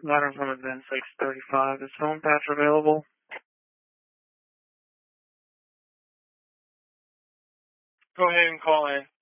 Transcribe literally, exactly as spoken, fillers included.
Ladder from Advance six thirty-five. Is phone patch available? Go ahead and call in.